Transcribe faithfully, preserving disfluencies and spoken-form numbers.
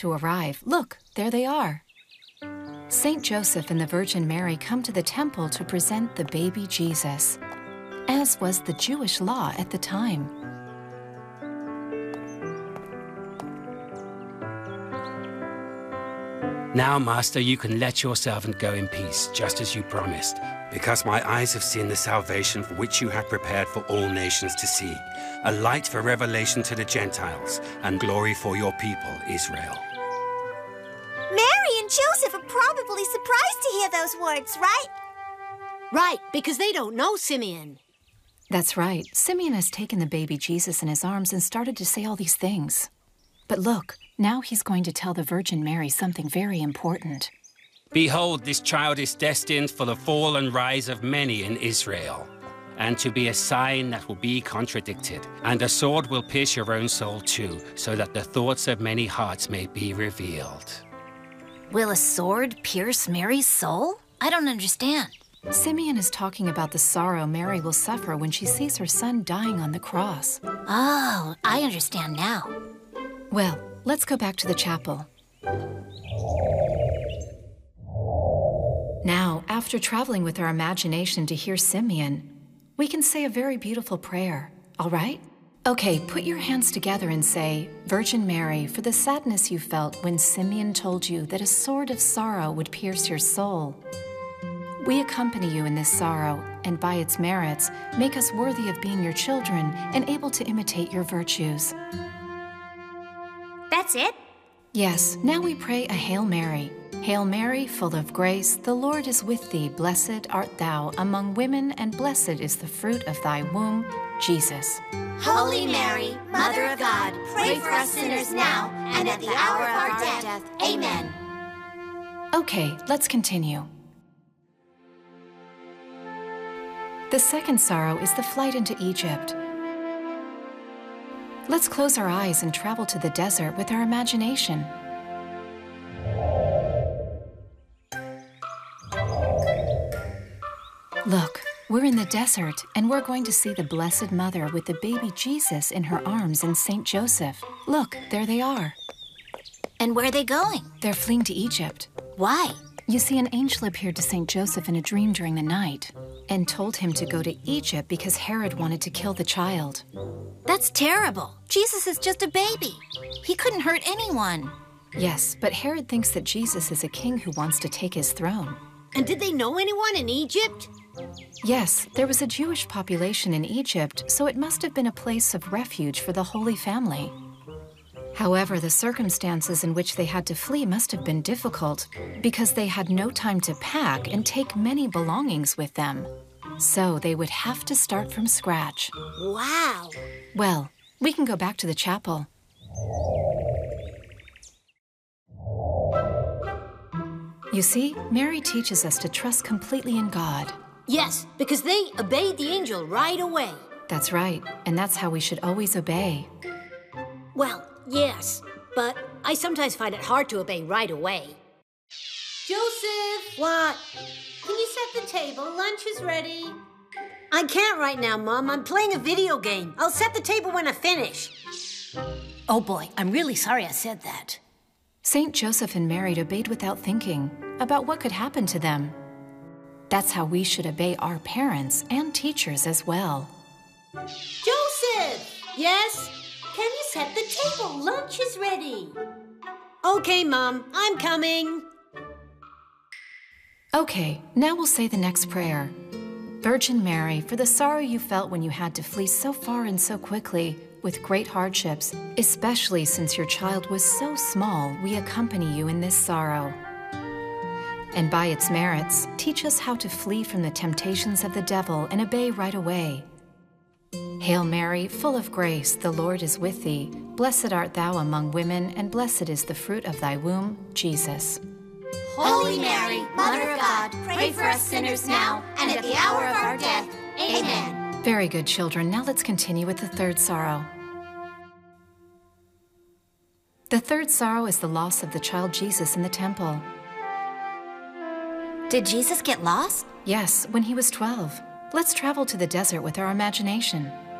to arrive. Look, there they are. Saint Joseph and the Virgin Mary come to the temple to present the baby Jesus, as was the Jewish law at the time. Now, Master, you can let your servant go in peace, just as you promised, because my eyes have seen the salvation for which you have prepared for all nations to see, a light for revelation to the Gentiles, and glory for your people, Israel. Mary and Joseph are probably surprised to hear those words, right? Right, because they don't know Simeon. That's right. Simeon has taken the baby Jesus in his arms and started to say all these things. But look, now he's going to tell the Virgin Mary something very important. Behold, this child is destined for the fall and rise of many in Israel, and to be a sign that will be contradicted. And a sword will pierce your own soul too, so that the thoughts of many hearts may be revealed. Will a sword pierce Mary's soul? I don't understand. Simeon is talking about the sorrow Mary will suffer when she sees her son dying on the cross. Oh, I understand now. Well, let's go back to the chapel. Now, after traveling with our imagination to hear Simeon, we can say a very beautiful prayer, all right? Okay, put your hands together and say, Virgin Mary, for the sadness you felt when Simeon told you that a sword of sorrow would pierce your soul. We accompany you in this sorrow, and by its merits, make us worthy of being your children and able to imitate your virtues. That's it? Yes, now we pray a Hail Mary. Hail Mary, full of grace, the Lord is with thee. Blessed art thou among women, and blessed is the fruit of thy womb, Jesus. Holy Mary, Mother of God, pray for us sinners now and at the hour of our death. Amen. Okay, let's continue. The second sorrow is the flight into Egypt. Let's close our eyes and travel to the desert with our imagination. Look, we're in the desert, and we're going to see the Blessed Mother with the baby Jesus in her arms and Saint Joseph. Look, there they are. And where are they going? They're fleeing to Egypt. Why? You see, an angel appeared to Saint Joseph in a dream during the night and told him to go to Egypt because Herod wanted to kill the child. That's terrible. Jesus is just a baby. He couldn't hurt anyone. Yes, but Herod thinks that Jesus is a king who wants to take his throne. And did they know anyone in Egypt? Yes, there was a Jewish population in Egypt, so it must have been a place of refuge for the Holy Family. However, the circumstances in which they had to flee must have been difficult because they had no time to pack and take many belongings with them. So they would have to start from scratch. Wow! Well, we can go back to the chapel. You see, Mary teaches us to trust completely in God. Yes, because they obeyed the angel right away. That's right, and that's how we should always obey. Well, yes, but I sometimes find it hard to obey right away. Joseph! What? Can you set the table? Lunch is ready. I can't right now, Mom. I'm playing a video game. I'll set the table when I finish. Oh boy, I'm really sorry I said that. Saint Joseph and Mary obeyed without thinking about what could happen to them. That's how we should obey our parents and teachers as well. Joseph! Yes? Can you set the table? Lunch is ready. Okay, Mom. I'm coming. Okay, now we'll say the next prayer. Virgin Mary, for the sorrow you felt when you had to flee so far and so quickly, with great hardships, especially since your child was so small, we accompany you in this sorrow. And by its merits, teach us how to flee from the temptations of the devil and obey right away. Hail Mary, full of grace, the Lord is with thee. Blessed art thou among women, and blessed is the fruit of thy womb, Jesus. Holy Mary, Mother of God, pray for us sinners now and at the hour of our death. Amen. Very good, children. Now let's continue with the third sorrow. The third sorrow is the loss of the child Jesus in the temple. Did Jesus get lost? Yes, when he was twelve. Let's travel to the desert with our imagination.